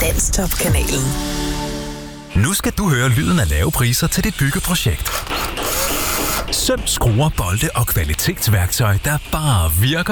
Danstop-kanalen. Nu skal du høre lyden af lave priser til dit byggeprojekt. Søm, skruer, bolde og kvalitetsværktøj, der bare virker.